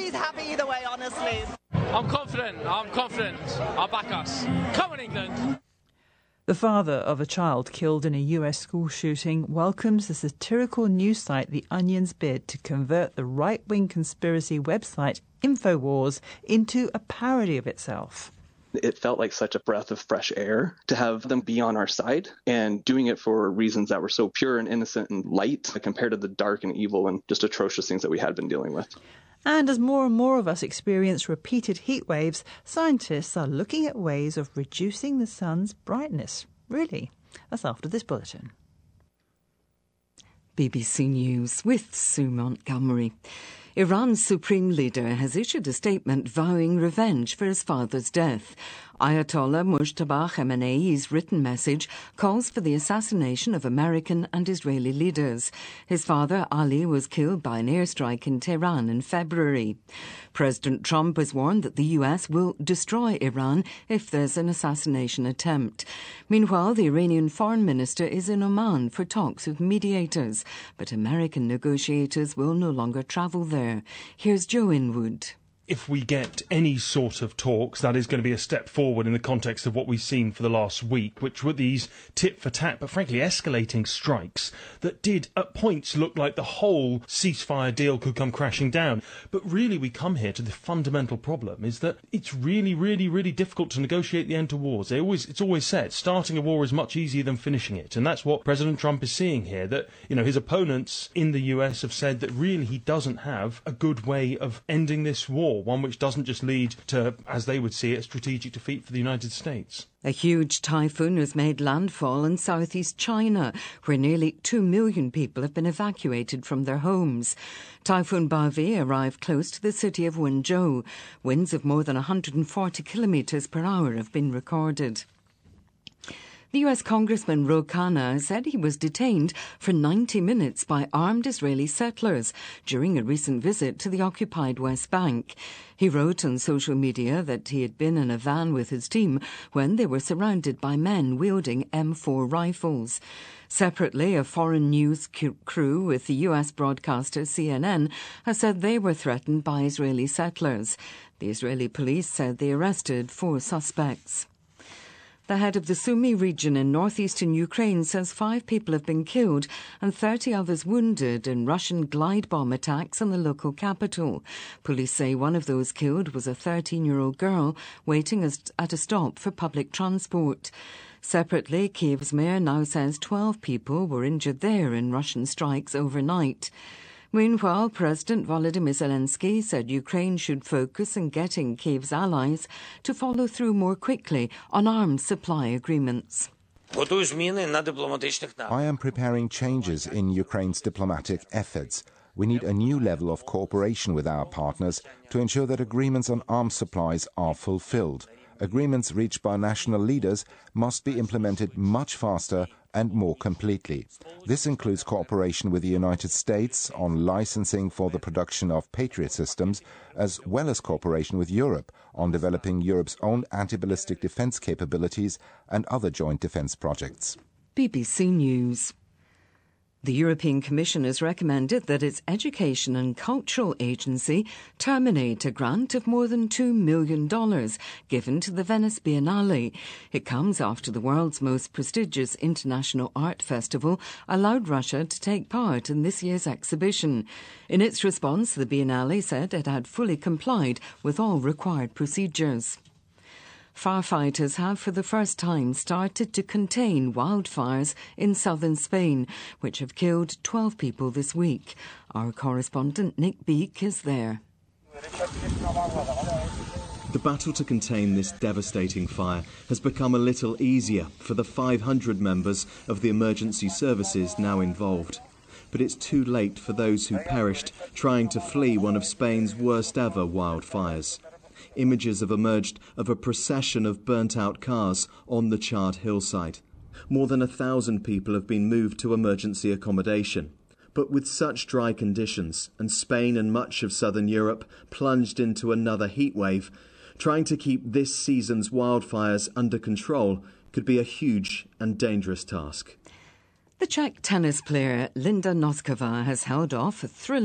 he's happy either way, honestly. I'm confident. I'll back us. Come on, England. The father of a child killed in a US school shooting welcomes the satirical news site The Onion's bid to convert the right-wing conspiracy website InfoWars into a parody of itself. It felt like such a breath of fresh air to have them be on our side and doing it for reasons that were so pure and innocent and light compared to the dark and evil and just atrocious things that we had been dealing with. And as more and more of us experience repeated heat waves, scientists are looking at ways of reducing the sun's brightness. Really? That's after this bulletin. BBC News with Sue Montgomery. Iran's supreme leader has issued a statement vowing revenge for his father's death. Ayatollah Mujtaba Khamenei's written message calls for the assassination of American and Israeli leaders. His father, Ali, was killed by an airstrike in Tehran in February. President Trump has warned that the US will destroy Iran if there's an assassination attempt. Meanwhile, the Iranian foreign minister is in Oman for talks with mediators, but American negotiators will no longer travel there. Here's Joe Inwood. If we get any sort of talks, that is going to be a step forward in the context of what we've seen for the last week, which were these tit-for-tat, but frankly escalating strikes that did at points look like the whole ceasefire deal could come crashing down. But really we come here to the fundamental problem is that it's really, really, really difficult to negotiate the end to wars. It's always said, starting a war is much easier than finishing it. And that's what President Trump is seeing here, that, his opponents in the US have said that really he doesn't have a good way of ending this war. One which doesn't just lead to, as they would see it, a strategic defeat for the United States. A huge typhoon has made landfall in southeast China, where nearly 2 million people have been evacuated from their homes. Typhoon Bavi arrived close to the city of Wenzhou. Winds of more than 140 kilometres per hour have been recorded. The US Congressman Ro Khanna said he was detained for 90 minutes by armed Israeli settlers during a recent visit to the occupied West Bank. He wrote on social media that he had been in a van with his team when they were surrounded by men wielding M4 rifles. Separately, a foreign news crew with the US broadcaster CNN has said they were threatened by Israeli settlers. The Israeli police said they arrested 4 suspects. The head of the Sumy region in northeastern Ukraine says 5 people have been killed and 30 others wounded in Russian glide bomb attacks on the local capital. Police say one of those killed was a 13-year-old girl waiting at a stop for public transport. Separately, Kyiv's mayor now says 12 people were injured there in Russian strikes overnight. Meanwhile, President Volodymyr Zelensky said Ukraine should focus on getting Kyiv's allies to follow through more quickly on arms supply agreements. I am preparing changes in Ukraine's diplomatic efforts. We need a new level of cooperation with our partners to ensure that agreements on arms supplies are fulfilled. Agreements reached by national leaders must be implemented much faster and more completely. This includes cooperation with the United States on licensing for the production of Patriot systems, as well as cooperation with Europe on developing Europe's own anti-ballistic defense capabilities and other joint defense projects. BBC News. The European Commission has recommended that its Education and Cultural Agency terminate a grant of more than $2 million given to the Venice Biennale. It comes after the world's most prestigious international art festival allowed Russia to take part in this year's exhibition. In its response, the Biennale said it had fully complied with all required procedures. Firefighters have for the first time started to contain wildfires in southern Spain, which have killed 12 people this week. Our correspondent Nick Beake is there. The battle to contain this devastating fire has become a little easier for the 500 members of the emergency services now involved. But it's too late for those who perished trying to flee one of Spain's worst ever wildfires. Images have emerged of a procession of burnt-out cars on the charred hillside. More than 1,000 people have been moved to emergency accommodation. But with such dry conditions, and Spain and much of southern Europe plunged into another heat wave, trying to keep this season's wildfires under control could be a huge and dangerous task. The Czech tennis player Linda Noskova has held off a thrilling